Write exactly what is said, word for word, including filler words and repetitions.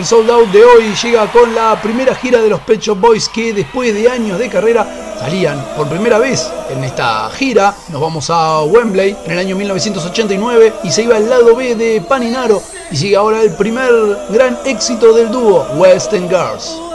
El Sold Out de hoy llega con la primera gira de los Pet Shop Boys, que después de años de carrera salían por primera vez en esta gira. Nos vamos a Wembley en el año mil novecientos ochenta y nueve y se iba al lado B de Paninaro, y sigue ahora el primer gran éxito del dúo, Western Girls.